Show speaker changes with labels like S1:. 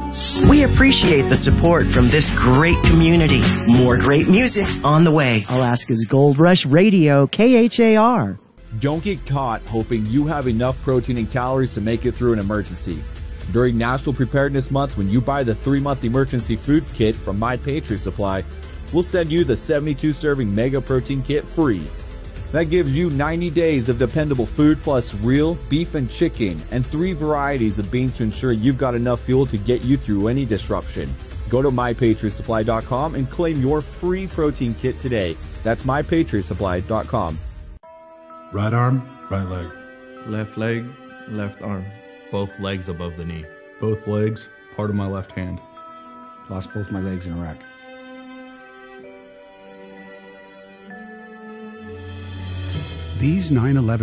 S1: We appreciate the support from this great community. More great music on the way.
S2: Alaska's Gold Rush Radio, KHAR.
S3: Don't get caught hoping you have enough protein and calories to make it through an emergency. During National Preparedness Month, when you buy the 3-month emergency food kit from My Patriot Supply, we'll send you the 72-serving Mega Protein Kit free. That gives you 90 days of dependable food plus real beef and chicken and 3 varieties of beans to ensure you've got enough fuel to get you through any disruption. Go to MyPatriotSupply.com and claim your free protein kit today. That's MyPatriotSupply.com.
S4: Right arm, right leg.
S5: Left leg, left arm.
S6: Both legs above the knee.
S7: Both legs, part of my left hand.
S8: Lost both my legs in Iraq.
S4: These 9/11